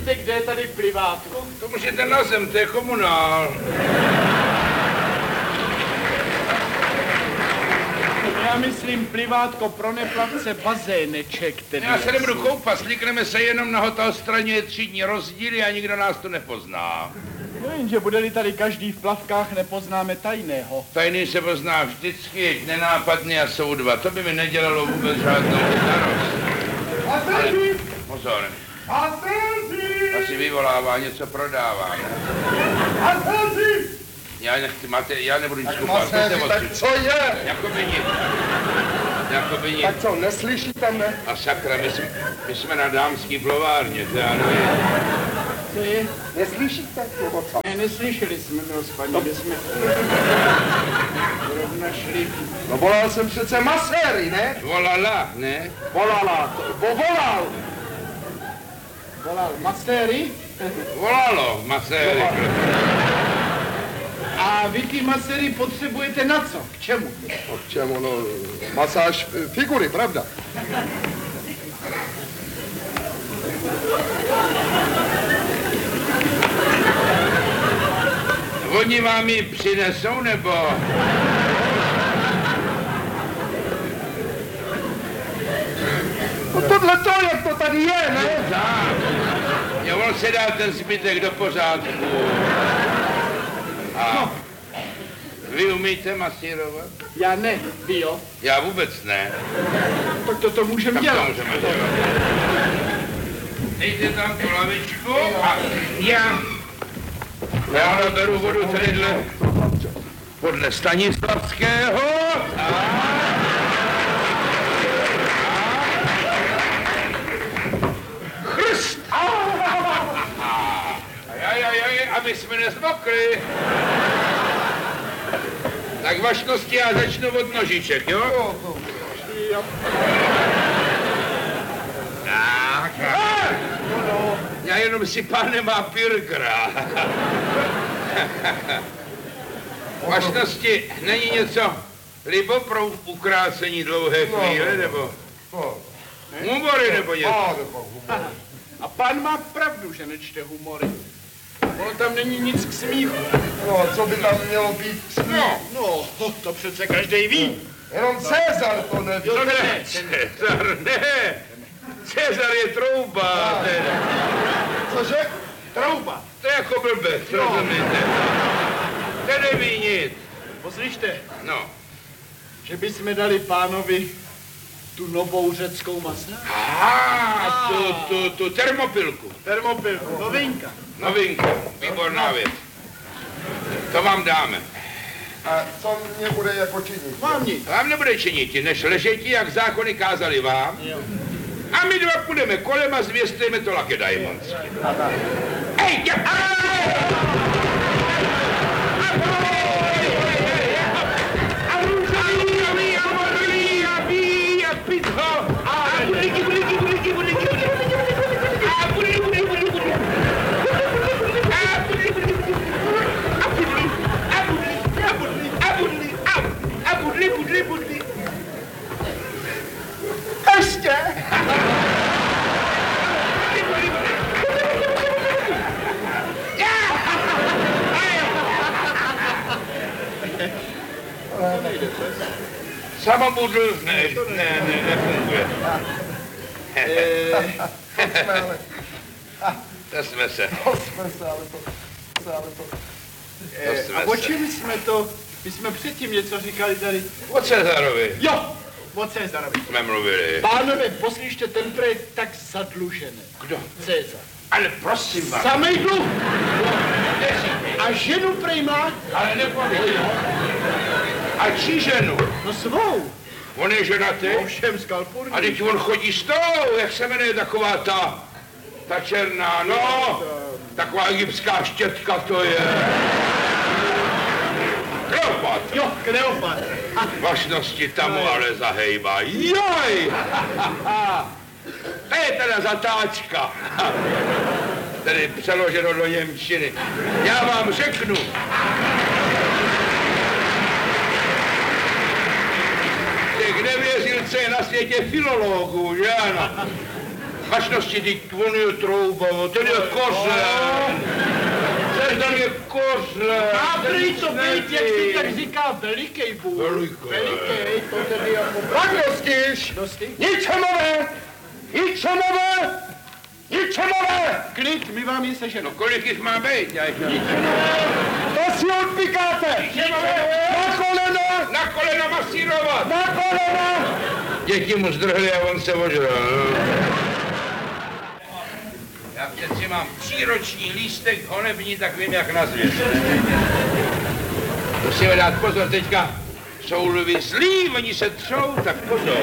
víte, kde je tady plivátko? To můžete na zem, to je komunál. Já myslím plivátko pro neplavce bazéneček. Tedy Já se nebudu koupat, slíkneme se jenom na hotel straně třídní rozdíly a nikdo nás tu nepozná. No jenže bude-li tady každý v plavkách, nepoznáme tajného. Tajný se pozná vždycky, nenápadný a jsou dva. To by mi nedělalo vůbec žádnou starost. Ale pozor. Asi vyvolává, něco prodává. Já nechci, já nebudu nic kupovat. Tak co je? Jakoby nic. Tak co, neslyšíte mne? A sakra, my jsme na dámský plovárně, to já nevím. Co je? Neslyšíte? Nebo co? Ne, neslyšeli jsme, paní, my jsme rovna šli. No volal jsem přece maséry, ne? Volala, ne? Volal. Volal maséry? Volalo, maséry. A vy ty maséry potřebujete na co? K čemu? No, k čemu, no, masáž figury, pravda? Oni vám ji přinesou, nebo? No tohle to, jak to tady je, ne? Tak. Jo, on se dá ten zbytek do pořádku. A vy umíte masírovat? Já ne, vy jo? Já vůbec ne. Tak to můžeme dělat. To můžeme dělat. Dejte tam tu lavičku a já naberu vodu tadyhle podle Stanislavského. Chrst! Aby jsme nezmokli. Tak vašnosti já začnu od nožiček, jo? Tak. Já jenom si pán nemá pirgra. Vašnosti, není něco libo pro ukrácení dlouhé chvíle, nebo humory, nebo něco? A pan má pravdu, že nečte humory. Ono tam není nic k smíchu. No, co by tam mělo být k smíchu? No, to přece každej ví. Jenom Cezar to neví. To ne, Cezar, ne. Cezar je trouba. Cože? Trouba. To je jako blbec, rozumíte? To neví nic. Poslyšte, No. že bychom dali pánovi tu novou řeckou masáž. Tu termopilku. Termopilku, novinka. Novinka, výborná věc. To vám dáme. A co mě bude jako činit? Mám nic. Vám nebude činit, než ležetí, jak zákony kázali vám. Jo. A my dva půjdeme kolem a zvěstujeme to Lakedajmonsky. Hej, Ještě! Samobudl, nefunguje. To jsme se. A o čem jsme to? My jsme předtím něco říkali tady. O Cezarovi Jo, o Cezarovi. jsme mluvili. Pánové, poslyšte, ten prej tak zadlužený. Kdo? Cezar. Ale prosím vás. Samej dluh. A ženu prej má? Ale nepověděl. A čí ženu? No svou. On je ženatý? Ovšem skalpurní. A teď on chodí s tou, jak se jmenuje taková ta černá, no, taková egyptská štětka to je. Kleopatra. Jo, Kleopatra. Vašnosti tamu ale zahejbá. Joj! To je teda zatáčka. Tedy přeloženo do němčiny. Já vám řeknu. Těch nevěřil, co je na světě filologů, že ano? Vašnosti, ty kvonuju troubo, ten je kořen. Ten je kořen. Máprý to být, jak si tak říká, velikej bůh. Velikej, to tedy jako... Tak dostiž! Ničemové! Ničemové! Ničemové! Klid, my vám je No seženo. kolik jich má být? Já jich nevím. To si odpikáte! Na kolena! Na kolena masírovat! Na kolena! Děti mu zdrhly a on se ožral. Já přeci mám příroční lístek honební, tak vím, jak nazvět. Musíme dát pozor teďka. Jsou lvy zlí, oni se třou, tak pozor.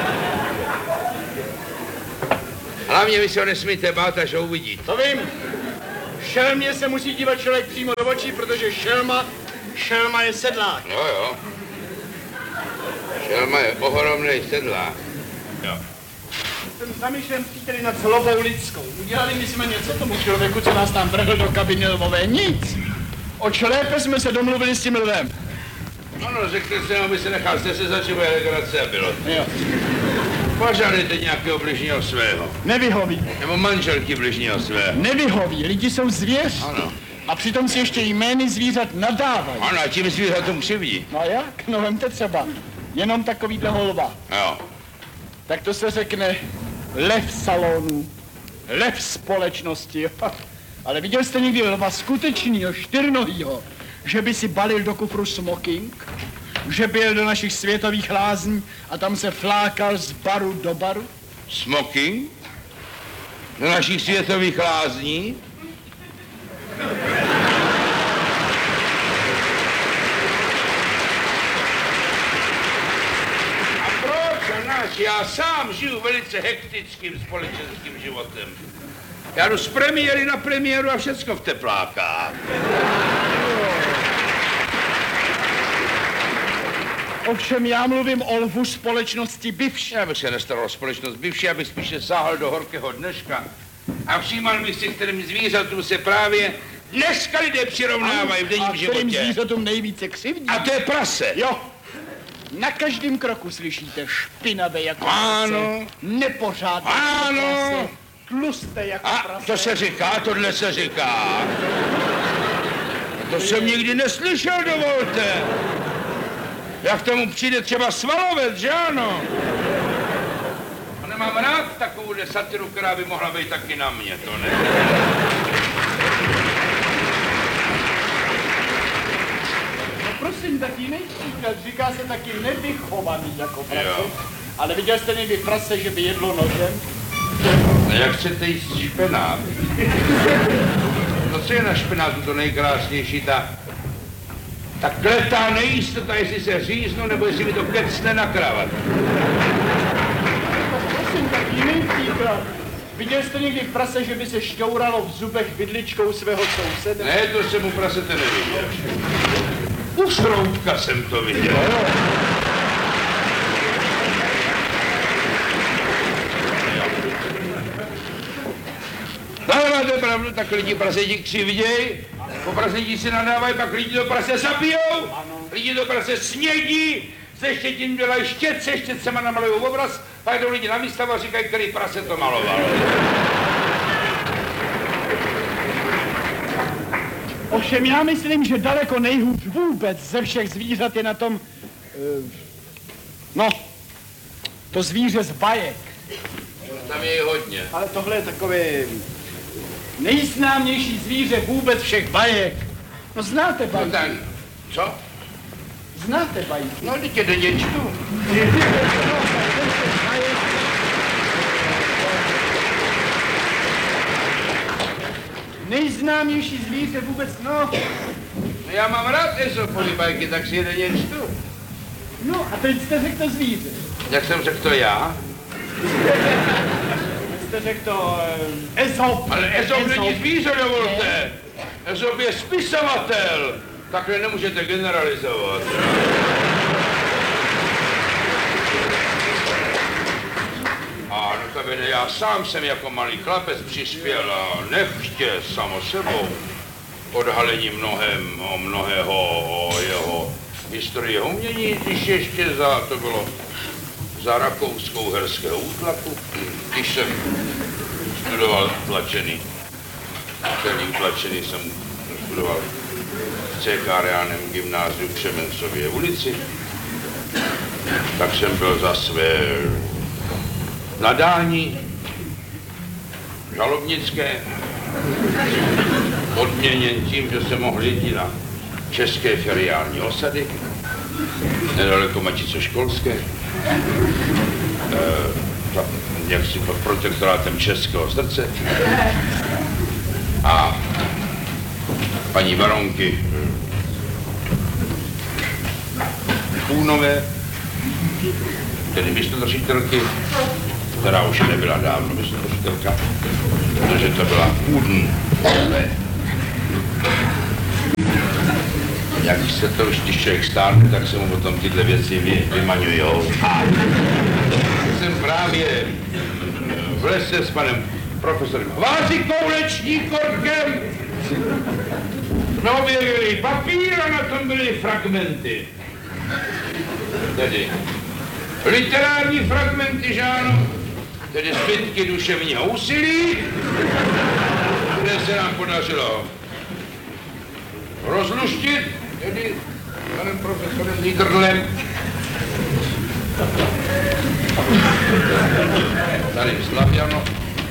Hlavně vy se ho nesmíte bát, až ho uvidíte. To vím. Šelmě se musí dívat člověk přímo do očí, protože šelma je sedlák. Jo, jo. Šelma je ohromnej sedlák. Jo. Jsem zamýšlem příteli nad zlobou lidskou. Udělali my jsme něco tomu člověku, co nás tam vrhl do kabiny lvové? Nic. Oč lépe jsme se domluvili s tím lvem. Ano, řekli jste, aby se nechal jste se začívat legrace a bylo. Jo. Požádejte nějakého bližního svého. Nevyhoví. Nebo manželky bližního svého. Nevyhoví. Lidi jsou zvěř. Ano. A přitom si ještě jmény zvířat nadávají. Ano, a tím zvířatům křivdí. No jak? No vemte třeba. Jenom takovýhle lva. Jo. Tak to se řekne lev salonu, lev společnosti. Ale viděl jste někdy lva skutečnýho, čtyřnohýho, že by si balil do kufru smoking, že byl do našich světových lázní a tam se flákal z baru do baru? Smoking? Do našich světových lázní? A proč a nač? Já sám žiju velice hektickým společenským životem. Já jdu z premiéry na premiéru a všecko v teplákách. Ovšem já mluvím o lvu společnosti bivší. Já bych se nestaral o společnost bivší, abych spíše sáhl do horkého dneška a všímal bych si, kterým zvířatům se právě dneska lidé přirovnávají v denním A kterým životě. zvířatům nejvíce křivdí? A to je prase. Jo. Na každém kroku slyšíte špinavé jako Ano. prase, nepořádné Ano. jako prase, tlusté jako A prase. to se říká, tohle se říká. To jsem nikdy neslyšel, dovolte. Jak tomu přijde třeba Svalovec, že ano? A nemám rád takovouhle satiru, která by mohla být taky na mě, to ne? No prosím, taky nejpříklad, říká se taky nevychovaný jako prase. Jo. Ale viděl jste někdy prase, že by jedlo nožem? A jak chcete jíst špenát? No co je na špenátu to nejkrásnější, ta kletá nejistota, jestli se říznu, nebo jestli mi to kecne na kravat. Prosím, taky nejpříklad. Viděl jste někdy prase, že by se šťouralo v zubech vidličkou svého souseda? Ne, to jsem u prasete neviděl. U šroubka jsem to viděl. Ale máte pravdu, tak lidi praseti křivděj, po praseti si nadávají, pak lidi do prase zabijou, lidi do prase snědí, se štětin dělají štětce, štětcema namalují obraz, pak jdou lidi na výstavu a říkají, který prase to maloval. Ovšem já myslím, že daleko nejhůř vůbec ze všech zvířat je na tom, to zvíře z bajek. Tam je hodně. Ale tohle je takové nejznámější zvíře vůbec všech bajek. No znáte No bajky? tak, co? Znáte bajky? No, teď je denně čtu. Nejznámější zvíře vůbec, No, já mám rád Ezopovy bajky, tak si je denně čtu. No a teď jste řekl to zvíře. Jak jsem řekl to já? Jste řekl to Ezop. Ale Ezop není zvíře, dovolte. Ezop je spisovatel. Takhle nemůžete generalizovat. A notabene já sám jsem jako malý chlapec přispěl a nechtě samo sebou odhalení mnohého o jeho historii umění, když ještě to bylo za rakouskou herského útlaku, když jsem studoval tlačený. Celý utlačený jsem studoval v CK reálném gymnáziu v Křemencově ulici. Tak jsem byl za své nadání žalobnické odměněn tím, že jsem mohl jít na české feriální osady, nedaleko Matice školské, jaksi pod protektorátem Českého srdce. A paní baronky Půnové, tedy místodržitelky, která už nebyla dávno místodržitelka, protože to byla Půdnové. Jak se to už když člověk stárne, tak se mu potom tyhle věci vymaňujou. A jsem právě v lese s panem profesorem Vásikoulečníkorkem jsme objevili papír a na tom byly fragmenty. Tedy literární fragmenty, že ano, tedy zbytky duševního úsilí, které se nám podařilo rozluštit, tedy panem profesorem Lídrlem. Tady Slaviano,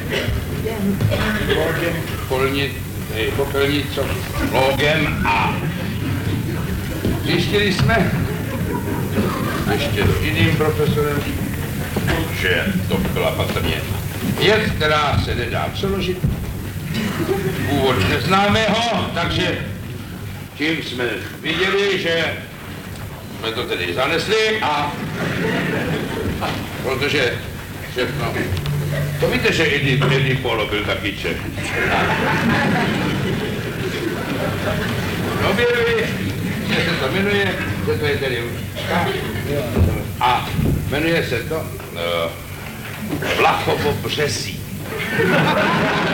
Popelnico, Logem a zjistili jsme ještě s jiným profesorem, že to byla patrně věc, která se nedá přeložit, původ neznámého, takže tím jsme viděli, že jsme to tedy zanesli a protože všechno, to víte, že Edi Polo byl taky Čech. Objevili, že se to jmenuje, že to je tedy a jmenuje se to Vlachovo Březí.